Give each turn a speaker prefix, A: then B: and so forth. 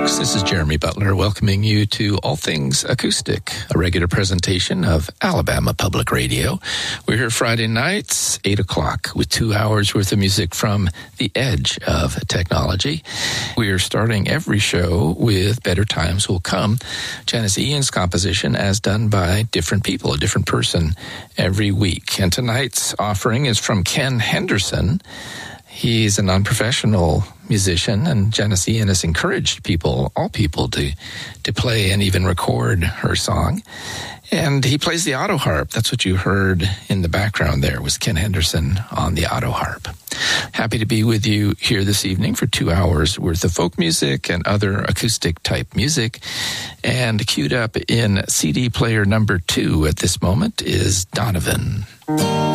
A: folks. This is Jeremy Butler welcoming you to All Things Acoustic, a regular presentation of Alabama Public Radio. We're here Friday nights, 8 o'clock, with 2 hours worth of music from the edge of technology. We are starting every show with Better Times Will Come, Janis Ian's composition, as done by different people, a different person every week. And tonight's offering is from Ken Henderson. He's a non-professional musician, and Janis Ian has encouraged all people, to play and even record her song. And he plays the auto harp. That's what you heard in the background there, was Ken Henderson on the auto harp. Happy to be with you here this evening for 2 hours worth of folk music and other acoustic type music. And queued up in CD player number 2 at this moment is Donovan.